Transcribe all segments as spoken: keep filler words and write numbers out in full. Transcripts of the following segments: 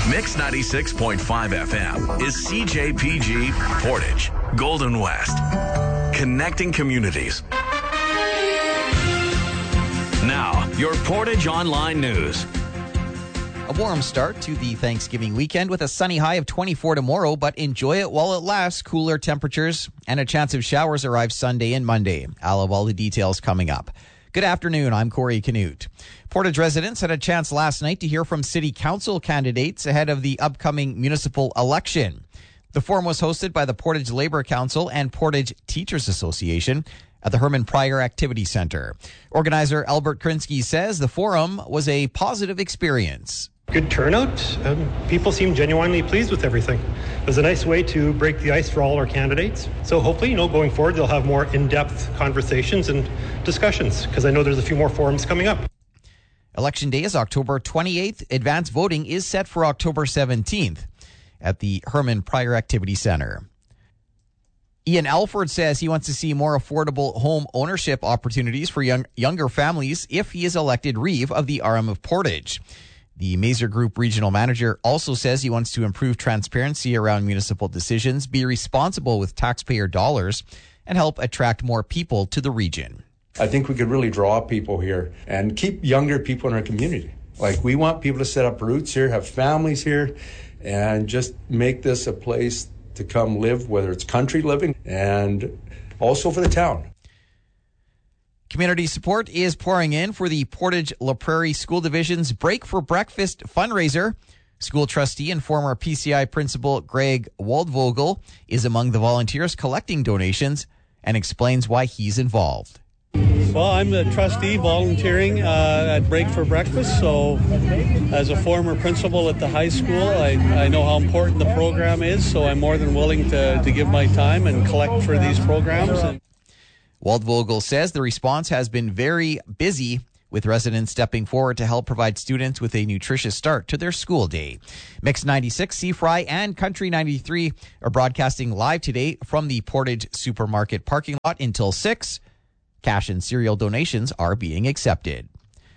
Mix ninety-six point five F M is C J P G Portage, Golden West. Connecting communities. Now, your Portage Online News. A warm start to the Thanksgiving weekend with a sunny high of twenty-four tomorrow, but enjoy it while it lasts. Cooler temperatures and a chance of showers arrive Sunday and Monday. I'll have all the details coming up. Good afternoon, I'm Corey Canute. Portage residents had a chance last night to hear from city council candidates ahead of the upcoming municipal election. The forum was hosted by the Portage Labour Council and Portage Teachers Association at the Herman Pryor Activity Centre. Organizer Albert Krinsky says the forum was a positive experience. Good turnout. Um, people seem genuinely pleased with everything. It was a nice way to break the ice for all our candidates. So hopefully, you know, going forward, they'll have more in-depth conversations and discussions, because I know there's a few more forums coming up. Election day is October twenty-eighth. Advance voting is set for October seventeenth at the Herman Pryor Activity Centre. Ian Alford says he wants to see more affordable home ownership opportunities for young, younger families if he is elected Reeve of the R M of Portage. The Mazer Group regional manager also says he wants to improve transparency around municipal decisions, be responsible with taxpayer dollars, and help attract more people to the region. I think we could really draw people here and keep younger people in our community. Like, we want people to set up roots here, have families here, and just make this a place to come live, whether it's country living and also for the town. Community support is pouring in for the Portage La Prairie School Division's Break for Breakfast fundraiser. School trustee and former P C I principal Greg Waldvogel is among the volunteers collecting donations and explains why he's involved. Well, I'm the trustee volunteering uh, at Break for Breakfast, so as a former principal at the high school, I, I know how important the program is, so I'm more than willing to, to give my time and collect for these programs. And Waldvogel says the response has been very busy, with residents stepping forward to help provide students with a nutritious start to their school day. Mix ninety-six, C-Fry, and Country ninety-three are broadcasting live today from the Portage Supermarket parking lot until six. Cash and cereal donations are being accepted.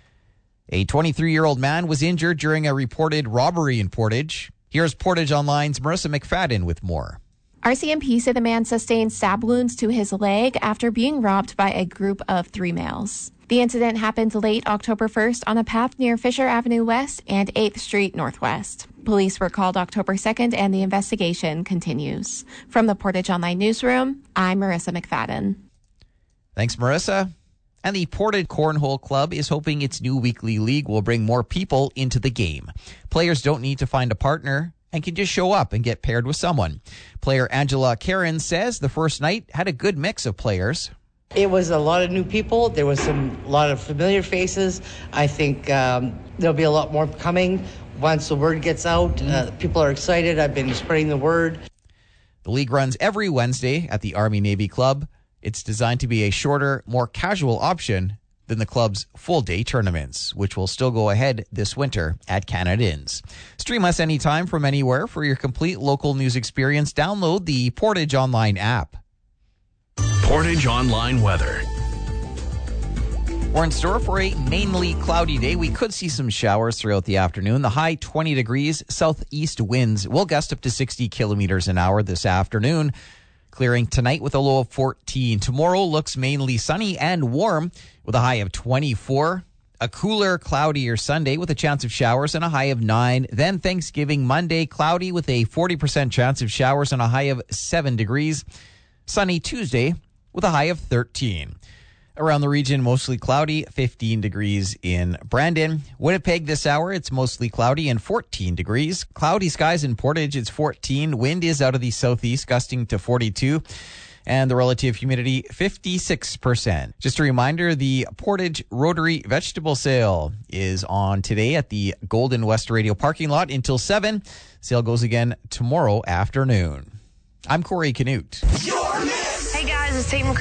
A twenty-three-year-old man was injured during a reported robbery in Portage. Here's Portage Online's Marissa McFadden with more. R C M P said the man sustained stab wounds to his leg after being robbed by a group of three males. The incident happened late October first on a path near Fisher Avenue West and eighth Street Northwest. Police were called October second and the investigation continues. From the Portage Online Newsroom, I'm Marissa McFadden. Thanks, Marissa. And the Portage Cornhole Club is hoping its new weekly league will bring more people into the game. Players don't need to find a partner and can just show up and get paired with someone. Player Angela Karen says the first night had a good mix of players. It was a lot of new people. There was some a lot of familiar faces. I think um, there'll be a lot more coming once the word gets out. Uh, people are excited. I've been spreading the word. The league runs every Wednesday at the Army-Navy Club. It's designed to be a shorter, more casual option than the club's full-day tournaments, which will still go ahead this winter at Canada Inns. Stream us anytime from anywhere for your complete local news experience. Download the Portage Online app. Portage Online weather. We're in store for a mainly cloudy day. We could see some showers throughout the afternoon. The high twenty degrees, southeast winds will gust up to sixty kilometers an hour this afternoon. Clearing tonight with a low of fourteen. Tomorrow looks mainly sunny and warm with a high of twenty-four. A cooler, cloudier Sunday with a chance of showers and a high of nine. Then Thanksgiving Monday, cloudy with a forty percent chance of showers and a high of seven degrees. Sunny Tuesday with a high of thirteen. Around the region, mostly cloudy, fifteen degrees in Brandon. Winnipeg this hour, it's mostly cloudy and fourteen degrees. Cloudy skies in Portage, it's fourteen. Wind is out of the southeast, gusting to forty-two. And the relative humidity, fifty-six percent. Just a reminder, the Portage Rotary Vegetable Sale is on today at the Golden West Radio parking lot until seven. Sale goes again tomorrow afternoon. I'm Corey Canute. Hey guys, it's Tate McCray.